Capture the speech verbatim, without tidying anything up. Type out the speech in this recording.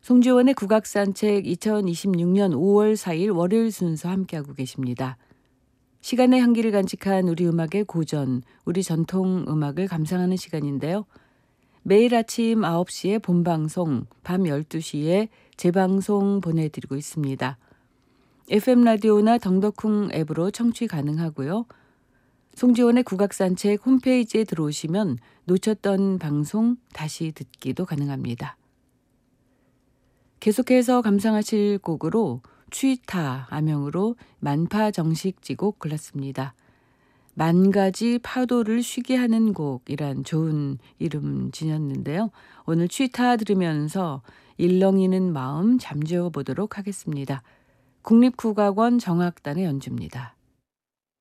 송지원의 국악산책 이천이십육 년 오월 사일 월요일 순서 함께하고 계십니다. 시간의 향기를 간직한 우리 음악의 고전, 우리 전통 음악을 감상하는 시간인데요. 매일 아침 아홉 시에 본방송, 밤 열두 시에 재방송 보내드리고 있습니다. 에프엠 라디오나 덩더쿵 앱으로 청취 가능하고요. 송지원의 국악산책 홈페이지에 들어오시면 놓쳤던 방송 다시 듣기도 가능합니다. 계속해서 감상하실 곡으로 취타 아명으로 만파 정식지곡 골랐습니다. 만 가지 파도를 쉬게 하는 곡이란 좋은 이름 지녔는데요. 오늘 취타 들으면서 일렁이는 마음 잠재워 보도록 하겠습니다. 국립국악원 정악단의 연주입니다.